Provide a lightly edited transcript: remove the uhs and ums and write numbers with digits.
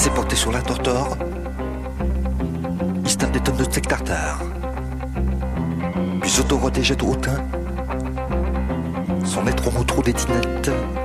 s'est porté sur la tortor. Il se tape des tonnes de steak tartare. Puis s'auto-protège tout hautain. Son maître au mot trop des tinettes.